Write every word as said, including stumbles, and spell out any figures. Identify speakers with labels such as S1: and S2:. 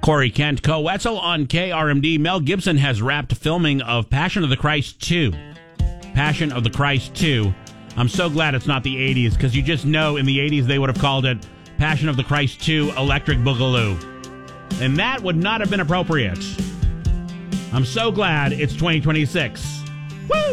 S1: Corey Kent, Co-Wetzel on K R M D. Mel Gibson has wrapped filming of Passion of the Christ two. Passion of the Christ two. I'm so glad it's not the eighties, because you just know in the eighties they would have called it Passion of the Christ two Electric Boogaloo. And that would not have been appropriate. I'm so glad it's twenty twenty-six. Woo!